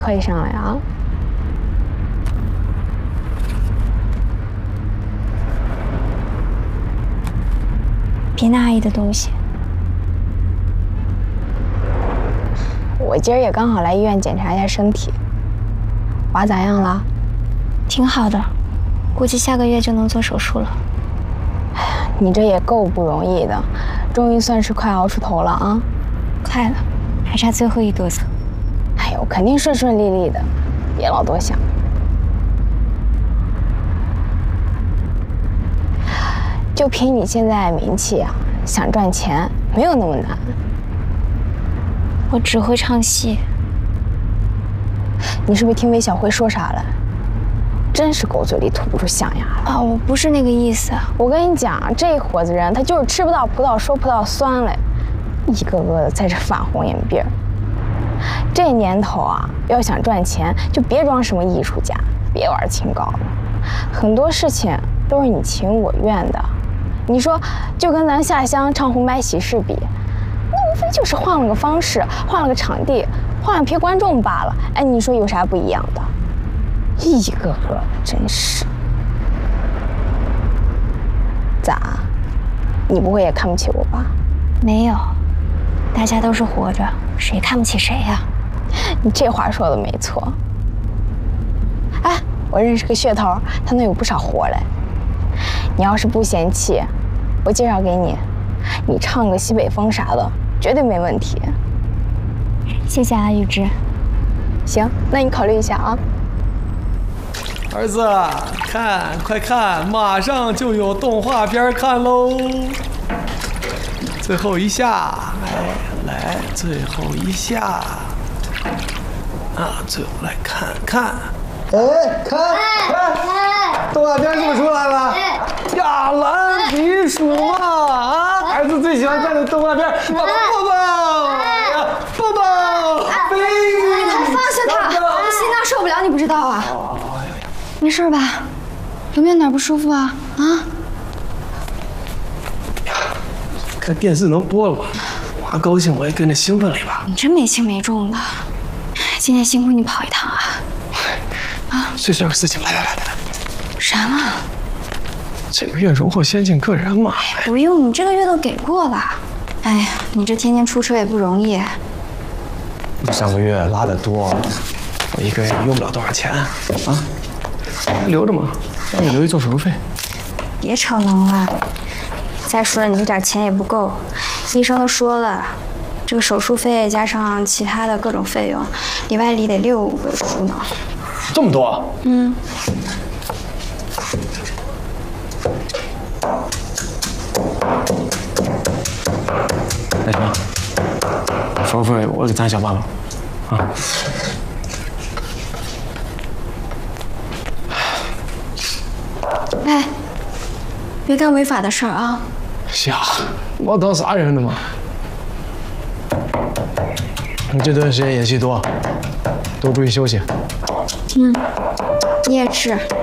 可以上来啊。 别拿阿姨的东西。 我今儿也刚好来医院检查一下身体，娃咋样了？ 挺好的，估计下个月就能做手术了。 哎呀，你这也够不容易的，终于算是快熬出头了啊！ 快了，还差最后一垛层。 哎呦，肯定顺顺利利的，别老多想。就凭你现在的名气啊，想赚钱没有那么难。 我只会唱戏。 你是不是听韦小辉说啥了？真是狗嘴里吐不出象牙来。 啊，我不是那个意思。 我跟你讲，这一伙子人他就是吃不到葡萄说葡萄酸嘞，一个个的在这反红眼病。这年头啊，要想赚钱，就别装什么艺术家，别玩清高了。很多事情都是你情我愿的。你说，就跟咱下乡唱红白喜事比，那无非就是换了个方式，换了个场地，换了批观众罢了。哎，你说有啥不一样的？一个个真是。咋？你不会也看不起我吧？ 没有，大家都是活着，谁看不起谁呀？ 你这话说的没错。哎，我认识个噱头，他能有不少活嘞。你要是不嫌弃，我介绍给你，你唱个西北风啥的，绝对没问题。 谢谢啊，玉芝。 行，那你考虑一下啊。 儿子，看，快看，马上就有动画片看喽！最后一下，来，最后一下，啊，最后来看看。哎，看，动画片是不是出来了？呀，蓝皮鼠啊！儿子最喜欢看的动画片，抱抱，抱抱，飞！ 放下他，他心脏受不了，你不知道啊？没事吧？有没有哪不舒服啊？啊？ 看电视能播了吧？娃高兴，我也跟着兴奋了一把。 你真没轻没重的，今天辛苦你跑一趟啊！ 啊，最小的事情，来， 啥嘛？ 这个月荣获先进个人嘛。 不用，你这个月都给过了。哎呀，你这天天出车也不容易。 你上个月拉得多，我一个人用不了多少钱啊，留着嘛，让你留一做手术费。 别逞能了。再说了，你这点钱也不够，医生都说了，这个手术费加上其他的各种费用，里外里得6位数呢。 这么多？ 嗯。 那行，手术费我给咱想办法，啊。 哎，别干违法的事儿啊！ 瞎，我当啥人呢嘛？你这段时间演戏多，多注意休息。 嗯，你也是。